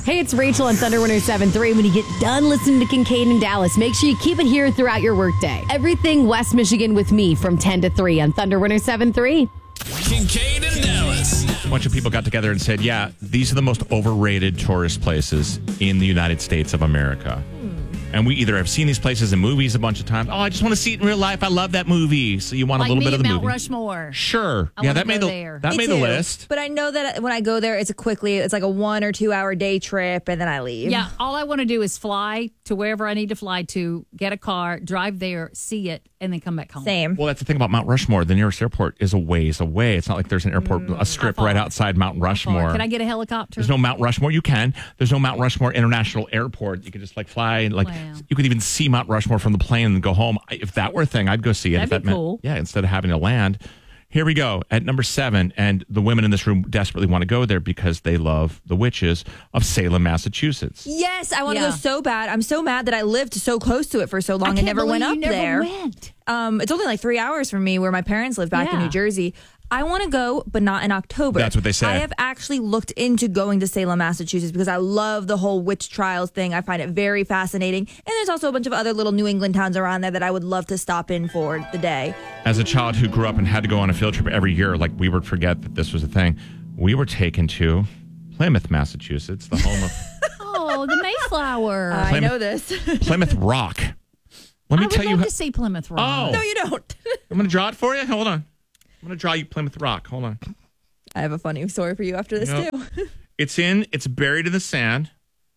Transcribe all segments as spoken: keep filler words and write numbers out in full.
Hey, it's Rachel on Thunder one oh seven point three. When you get done listening to Kincaid and Dallas, make sure you keep it here throughout your workday. Everything West Michigan with me from ten to three on Thunder one oh seven point three. Kincaid and Dallas. A bunch of people got together and said, yeah, these are the most overrated tourist places in the United States of America. And we either have seen these places in movies a bunch of times. Oh, I just want to see it in real life. I love that movie. So you want like a little me bit of the Mount movie. Rushmore. Sure. I yeah, wanna that made go the there. that Me made the too. list. But I know that when I go there, it's a quickly, it's like a one or two hour day trip, and then I leave. Yeah, all I want to do is fly to wherever I need to fly to, get a car, drive there, see it, and then come back home. Same. Well, that's the thing about Mount Rushmore. The nearest airport is a ways away. It's not like there's an airport, a strip How far? right outside Mount Rushmore. Can I get a helicopter? There's no Mount Rushmore. You can. There's no Mount Rushmore International Airport. You can just like fly and like Wow. you could even see Mount Rushmore from the plane and go home. I- If that were a thing, I'd go see it. That'd if that be meant- cool. Yeah, instead of having to land. Here we go at number seven, and the women in this room desperately want to go there because they love the witches of Salem, Massachusetts. Yes, I want to Yeah. go so bad. I'm so mad that I lived so close to it for so long I and can't never went believe up you never there. went. Um, it's only like three hours from me where my parents live back in Yeah. New Jersey. I want to go, but not in October. That's what they say. I have actually looked into going to Salem, Massachusetts because I love the whole witch trials thing. I find it very fascinating. And there's also a bunch of other little New England towns around there that I would love to stop in for the day. As a child who grew up and had to go on a field trip every year, like we would forget that this was a thing. We were taken to Plymouth, Massachusetts, the home of Oh, the Mayflower. I Plymouth- know this. Plymouth Rock. Let I me would tell you. love How, to see Plymouth Rock. Oh. No, you don't. I'm going to draw it for you. Hold on. I'm going to draw you Plymouth Rock. Hold on. I have a funny story for you after this, Yep. too. It's in. It's buried in the sand.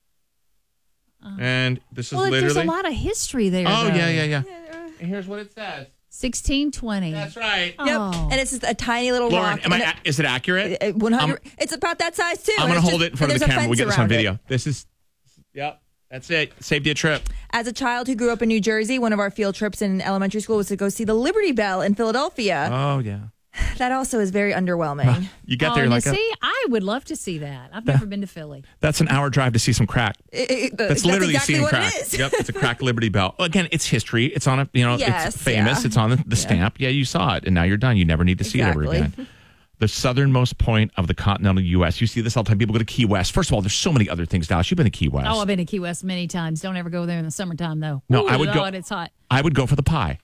And this is Well, literally. there's a lot of history there. Oh though. yeah, yeah, yeah. And here's what it says. sixteen twenty. That's right. Oh. Yep. And it's just a tiny little Lauren, rock. am I? and a- Is it accurate? it- one hundred It's about that size, too. I'm and going it's to hold just- it in front and of the there's a camera. We fence get this on around it. video. This is. Yep. That's it. Saved you a trip. As a child who grew up in New Jersey, one of our field trips in elementary school was to go see the Liberty Bell in Philadelphia. Oh yeah. That also is very underwhelming. You get oh, there now like a, see, I would love to see that. I've never been to Philly. that's an hour drive to see some crack. It- it- That's literally exactly seeing what crack. it is. Yep, it's a crack Liberty Bell. Well, again, it's history. It's on a you know, Yes, it's famous. yeah. It's on the, the stamp. Yeah, you saw it, and now you're done. You never need to see it ever Exactly. again. The southernmost point of the continental U S. You see this all the time. People go to Key West. First of all, there's so many other things. Dallas, you've been to Key West. Oh, I've been to Key West many times. Don't ever go there in the summertime, though. No, Ooh, I would go- Lord, it's hot. I would go for the pie.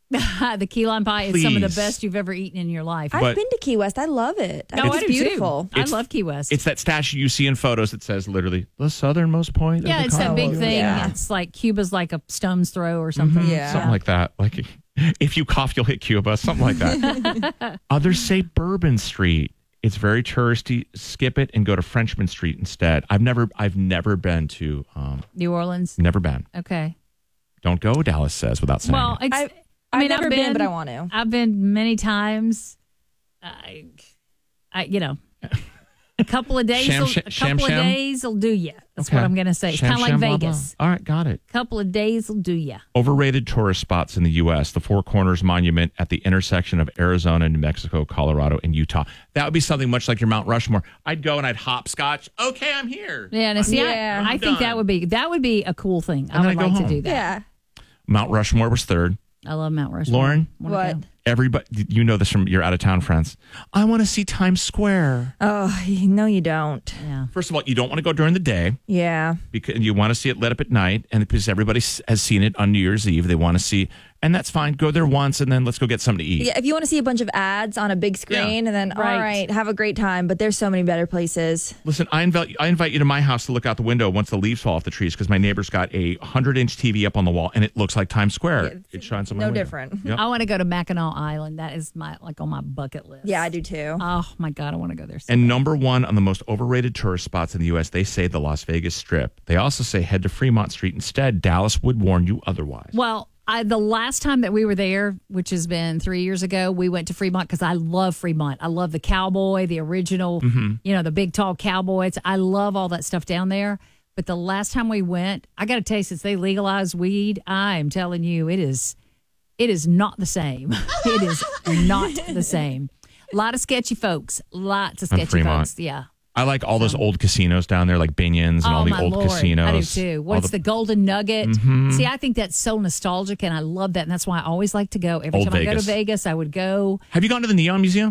The key lime pie is some of the Please. best you've ever eaten in your life. I've But- been to Key West. I love it. I no, think I it's do beautiful. too. I It's- love Key West. It's that statue you see in photos that says literally the southernmost point. yeah, of the it's that big continental thing. Yeah. It's like Cuba's like a stone's throw or something. Yeah. Something like that. Like if you cough, you'll hit Cuba. Something like that. Others say Bourbon Street. It's very touristy. Skip it and go to Frenchman Street instead. I've never, I've never been to, um, New Orleans. never been. Okay. Don't go, Dallas says without saying Well, it. it's, I've- I mean, I've never I've been, but I want to. I've been many times. I, I you know, a couple of days. Sham, will, sham, a sham, couple sham? of days will do you. That's Okay. what I'm going to say. It's Sham, kind of like sham, blah, blah. Vegas. All right, got it. A couple of days will do you. Overrated tourist spots in the U S. The Four Corners Monument at the intersection of Arizona, New Mexico, Colorado, and Utah. That would be something much like your Mount Rushmore. I'd go and I'd hopscotch. Okay, I'm here. Yeah, now see, Yeah. I, I think Done. that would be that would be a cool thing. And I then would I go like to home. do that. Yeah. Mount Rushmore was third. I love Mount Rushmore. Lauren? Wanna What? go? Everybody, you know this from your out of town friends. I want to see Times Square. Oh, no, you don't. Yeah. First of all, you don't want to go during the day Yeah. because you want to see it lit up at night, and because everybody s- has seen it on New Year's Eve, they want to see, and that's fine. Go there once, and then let's go get something to eat. Yeah, if you want to see a bunch of ads on a big screen, and then Right. all right, have a great time. But there's so many better places. Listen, I invite I invite you to my house to look out the window once the leaves fall off the trees because my neighbor's got a hundred inch T V up on the wall, and it looks like Times Square. Yeah, it shines on my no window. different. Yep. I want to go to Mackinac Island. That is my like on my bucket list. Yeah, I do too. Oh my God, I want to go there. So And number one on the most overrated tourist spots in the U S, they say the Las Vegas Strip. They also say head to Fremont Street instead. Dallas would warn you otherwise. Well, I, the last time that we were there, which has been three years ago, we went to Fremont because I love Fremont. I love the cowboy, the original, you know, the big tall cowboys. I love all that stuff down there. But the last time we went, I got to tell you, since they legalized weed, I am telling you, it is, it is not the same. It is not the same. A lot of sketchy folks. Lots of On sketchy Fremont. folks. Yeah. I like all those old casinos down there, like Binion's and Oh, all the my old Lord. casinos. I do too. All What's the, Golden Nugget? See, I think that's so nostalgic, and I love that, and that's why I always like to go. Every Old time I go to Vegas. Vegas, I would go. Have you gone to the Neon Museum?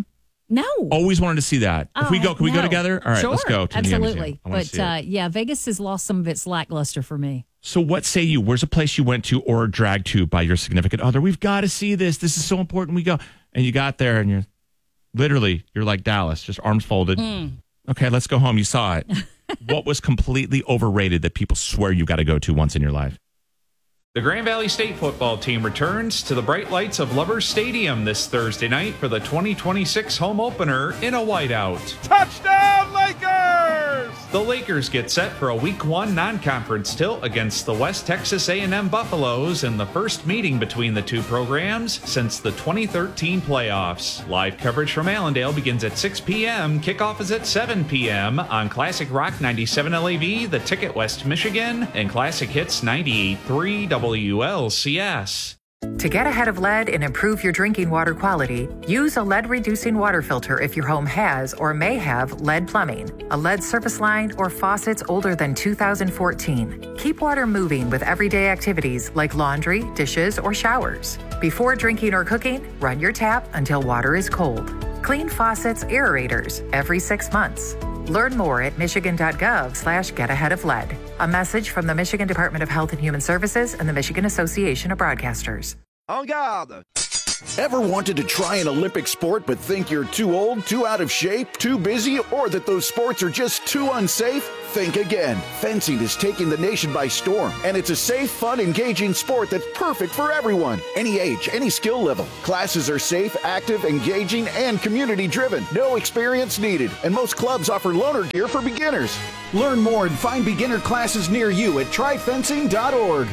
No. Always wanted to see that. If Oh, we go, can we go no. together? All right, sure, let's go to the absolutely. museum. I wanna But see it. uh, yeah, Vegas has lost some of its lackluster for me. So what say you? Where's a place you went to or dragged to by your significant other? We've got to see this. This is so important. We go. And you got there and you're literally, you're like Dallas, just arms folded. Mm. Okay, let's go home. You saw it. What was completely overrated that people swear you got to go to once in your life? The Grand Valley State football team returns to the bright lights of Lovers Stadium this Thursday night for the twenty twenty-six home opener in a whiteout. Touchdown, Lakers! The Lakers get set for a week one non-conference tilt against the West Texas A and M Buffaloes in the first meeting between the two programs since the twenty thirteen playoffs. Live coverage from Allendale begins at six p.m. Kickoff is at seven p.m. on Classic Rock ninety-seven L A V, The Ticket West Michigan, and Classic Hits ninety-eight point three W L C S. To get ahead of lead and improve your drinking water quality, use a lead-reducing water filter if your home has or may have lead plumbing, a lead service line, or faucets older than two thousand fourteen. Keep water moving with everyday activities like laundry, dishes, or showers. Before drinking or cooking, run your tap until water is cold. Clean faucets, aerators every six months. Learn more at michigan.gov slash get ahead of lead. A message from the Michigan Department of Health and Human Services and the Michigan Association of Broadcasters. En garde! Ever wanted to try an Olympic sport but think you're too old, too out of shape, too busy, or that those sports are just too unsafe? Think again. Fencing is taking the nation by storm, and it's a safe, fun, engaging sport that's perfect for everyone. Any age, any skill level. Classes are safe, active, engaging, and community-driven. No experience needed, and most clubs offer loaner gear for beginners. Learn more and find beginner classes near you at try fencing dot org.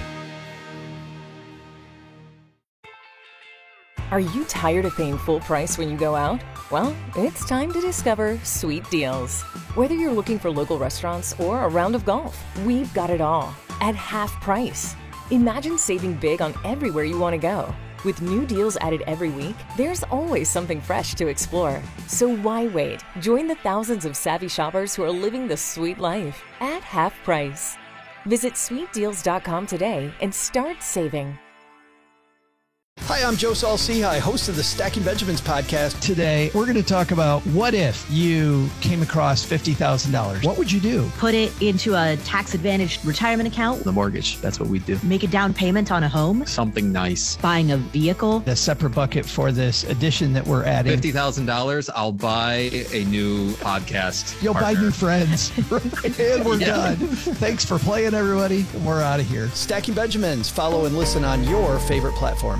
Are you tired of paying full price when you go out? Well, it's time to discover Sweet Deals. Whether you're looking for local restaurants or a round of golf, we've got it all at half price. Imagine saving big on everywhere you want to go. With new deals added every week, there's always something fresh to explore. So why wait? Join the thousands of savvy shoppers who are living the sweet life at half price. Visit sweet deals dot com today and start saving. Hi, I'm Joe Saul-Sehy, host of the Stacking Benjamins podcast. Today, we're going to talk about what if you came across fifty thousand dollars? What would you do? Put it into a tax-advantaged retirement account. The mortgage, that's what we do. Make a down payment on a home. Something nice. Buying a vehicle. A separate bucket for this addition that we're adding. fifty thousand dollars, I'll buy a new podcast You'll partner. buy new friends. And we're Yeah. done. Thanks for playing, everybody. We're out of here. Stacking Benjamins. Follow and listen on your favorite platform.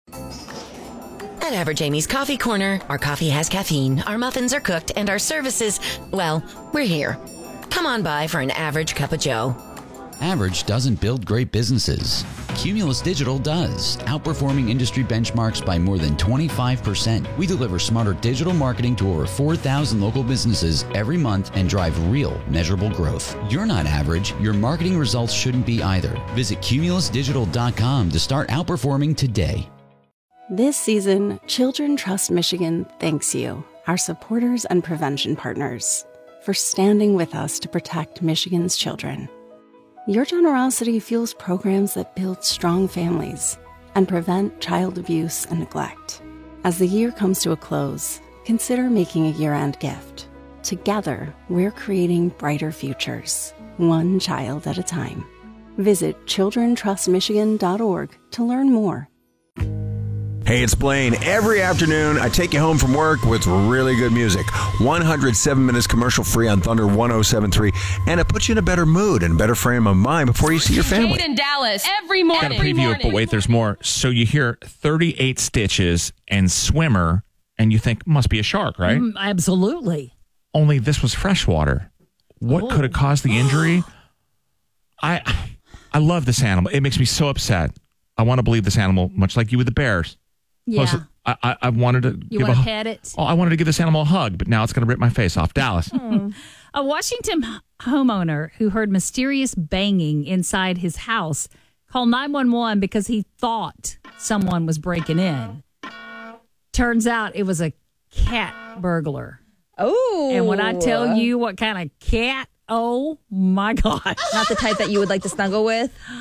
At Average Amy's Coffee Corner, our coffee has caffeine, our muffins are cooked, and our services, well, we're here. Come on by for an average cup of joe. Average doesn't build great businesses. Cumulus Digital does, outperforming industry benchmarks by more than twenty-five percent. We deliver smarter digital marketing to over four thousand local businesses every month and drive real, measurable growth. You're not average. Your marketing results shouldn't be either. Visit cumulus digital dot com to start outperforming today. This season, Children Trust Michigan thanks you, our supporters and prevention partners, for standing with us to protect Michigan's children. Your generosity fuels programs that build strong families and prevent child abuse and neglect. As the year comes to a close, consider making a year-end gift. Together, we're creating brighter futures, one child at a time. Visit children trust michigan dot org to learn more. Hey, it's Blaine. Every afternoon, I take you home from work with really good music. one hundred seven minutes commercial free on Thunder one oh seven point three. And it puts you in a better mood and better frame of mind before you see your family. Kate and Dallas every morning. Got to preview it, but wait, there's more. So you hear thirty-eight stitches and swimmer, and you think, must be a shark, right? Mm, absolutely. Only this was freshwater. What Oh. could have caused the injury? I I love this animal. It makes me so upset. I want to believe this animal, much like you with the bears. Yeah. Plus, I, I, I wanted to You give want a, to pet it? Oh, I wanted to give this animal a hug, but now it's going to rip my face off. Dallas. A Washington homeowner who heard mysterious banging inside his house called nine one one because he thought someone was breaking in. Turns out it was a cat burglar. Oh. And when I tell you what kind of cat, oh my gosh. Not the type that you would like to snuggle with?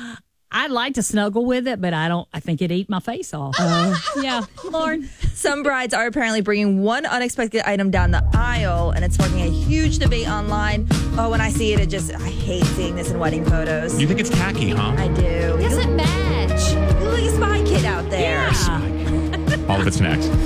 I'd like to snuggle with it, but I don't. I think it'd eat my face off. Uh, yeah, Lauren. Some brides are apparently bringing one unexpected item down the aisle, and it's sparking a huge debate online. Oh, when I see it, it just I hate seeing this in wedding photos. You think it's tacky, huh? I do. It doesn't match. You look like a spy kid out there. Yeah. All of it's next.